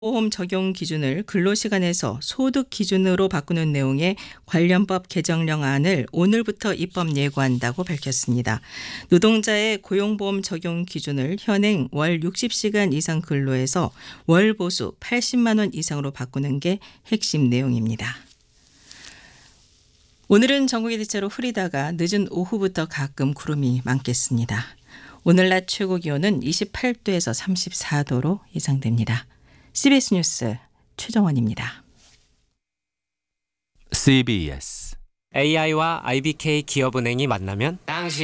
보험 적용 기준을 근로시간에서 소득 기준으로 바꾸는 내용의 관련법 개정령안을 오늘부터 입법 예고한다고 밝혔습니다. 노동자의 고용보험 적용 기준을 현행 월 60시간 이상 근로에서 월 보수 80만 원 이상으로 바꾸는 게 핵심 내용입니다. 오늘은 전국이 대체로 흐리다가 늦은 오후부터 가끔 구름이 많겠습니다. 오늘 낮 최고 기온은 28도에서 34도로 예상됩니다. CBS 뉴스 최정원입니다. CBS AI와 IBK 기업은행이 만나면